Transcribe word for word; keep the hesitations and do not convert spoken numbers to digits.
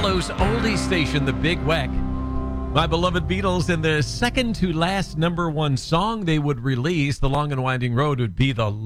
Toronto's oldie station, The Big Weck. My beloved Beatles, and the second to last number one song they would release, The Long and Winding Road, would be the